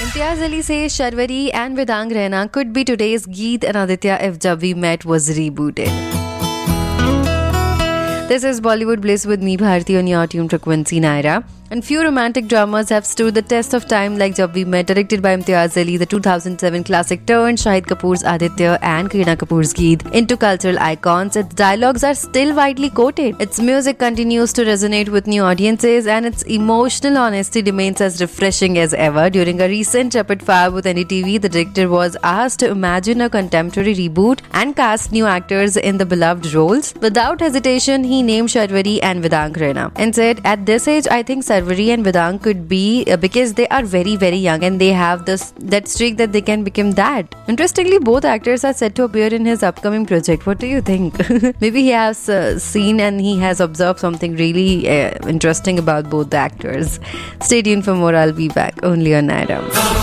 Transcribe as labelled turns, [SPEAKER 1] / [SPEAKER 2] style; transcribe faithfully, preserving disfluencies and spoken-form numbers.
[SPEAKER 1] Imtiaz Ali says Sharwari and Vedang Rehna could be today's Geet and Aditya if Jab We Met was rebooted. This is Bollywood Bliss with me, Bharti, on your tune frequency, Naira. And few romantic dramas have stood the test of time like Jab We Met, directed by Imtiaz Ali. The two thousand seven classic turned Shahid Kapoor's Aditya and Kareena Kapoor's Geet into cultural icons. Its dialogues are still widely quoted. Its music continues to resonate with new audiences, and its emotional honesty remains as refreshing as ever. During a recent Rapid Fire with N D T V, the director was asked to imagine a contemporary reboot and cast new actors in the beloved roles. Without hesitation, he named Sharwari and Vedang Rehna and said, "At this age, I think Sharwari and Vedang could be uh, because they are very very young and they have this that streak that they can become that." Interestingly, both actors are set to appear in his upcoming project. What do you think? Maybe he has uh, seen and he has observed something really uh, interesting about both the actors. Stay tuned for more. I'll be back only on Naira.